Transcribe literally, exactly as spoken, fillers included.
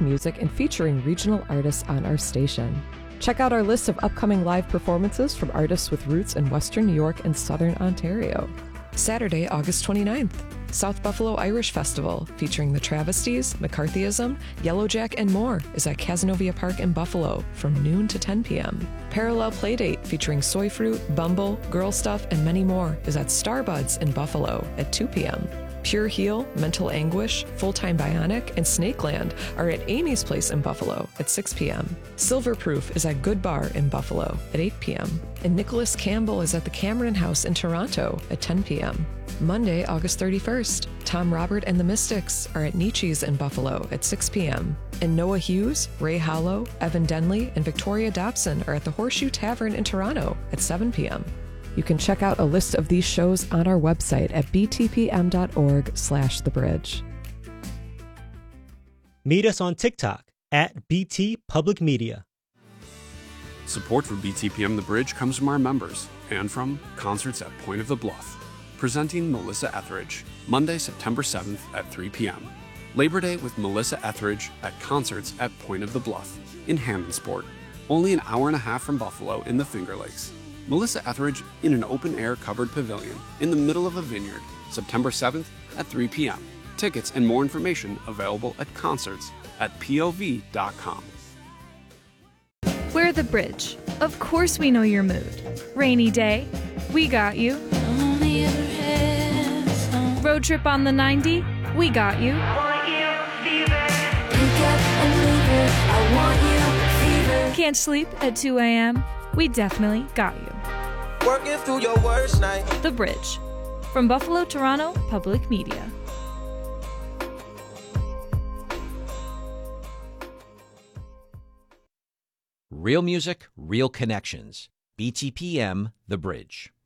live music and featuring regional artists on our station. Check out our list of upcoming live performances from artists with roots in Western New York and Southern Ontario. Saturday, August twenty-ninth, South Buffalo Irish Festival, featuring the Travesties, McCarthyism, Yellowjack, and more, is at Cazenovia Park in Buffalo from noon to ten p.m. Parallel Playdate, featuring Soy Fruit, Bumble, Girl Stuff, and many more, is at Starbuds in Buffalo at two p.m. Pure Heal, Mental Anguish, Full-Time Bionic, and Snakeland are at Amy's Place in Buffalo at six p.m. Silverproof is at Good Bar in Buffalo at eight p.m. And Nicholas Campbell is at the Cameron House in Toronto at ten p.m. Monday, August thirty-first, Tom Robert and the Mystics are at Nietzsche's in Buffalo at six p.m. And Noah Hughes, Ray Hollow, Evan Denley, and Victoria Dobson are at the Horseshoe Tavern in Toronto at seven p.m. You can check out a list of these shows on our website at b t p m dot org slash the bridge. Meet us on TikTok at B T Public Media. Support for B T P M The Bridge comes from our members and from Concerts at Point of the Bluff, presenting Melissa Etheridge, Monday, September seventh at three p.m. Labor Day with Melissa Etheridge at Concerts at Point of the Bluff in Hammondsport, only an hour and a half from Buffalo in the Finger Lakes. Melissa Etheridge in an open-air covered pavilion in the middle of a vineyard, September seventh at three p.m. Tickets and more information available at concerts at p o v dot com. We're The Bridge. Of course we know your mood. Rainy day, we got you. Road trip on the ninety, we got you. Can't sleep at two a.m., we definitely got you. Working through your worst night. The Bridge. From Buffalo, Toronto Public Media. Real music, real connections. B T P M, The Bridge.